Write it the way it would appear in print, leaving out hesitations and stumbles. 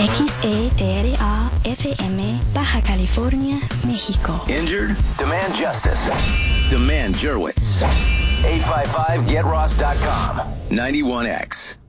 XETRA FM, Baja California, México. Injured? Demand justice. Demand Jurwitz. 855GetRoss.com. 91X.